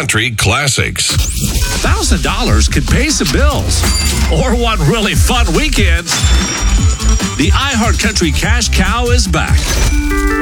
country classics. $1,000 could pay some bills or one really fun weekend. The iHeart Country Cash Cow is back.